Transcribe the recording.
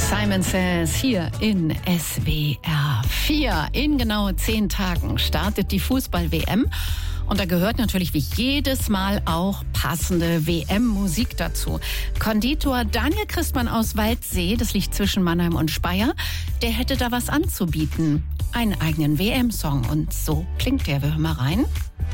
Simon Says hier in SWR 4. In genau 10 Tagen startet die Fußball-WM. Und da gehört natürlich wie jedes Mal auch passende WM-Musik dazu. Konditor Daniel Christmann aus Waldsee, das liegt zwischen Mannheim und Speyer, der hätte da was anzubieten. Einen eigenen WM-Song. Und so klingt der. Wir hören mal rein.